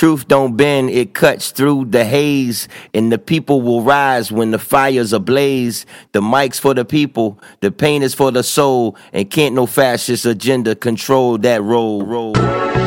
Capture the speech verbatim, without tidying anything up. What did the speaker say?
truth don't bend, it cuts through the haze, and the people will rise when the fires ablaze. The mic's for the people, the pain is for the soul, and can't no fascist agenda control that role.